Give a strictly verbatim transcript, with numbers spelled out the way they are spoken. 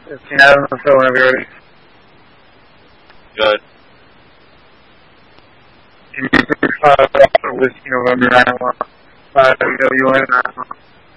fifteen Adam, so whenever you're ready. Good. Can you please file Whiskey November nine one five W N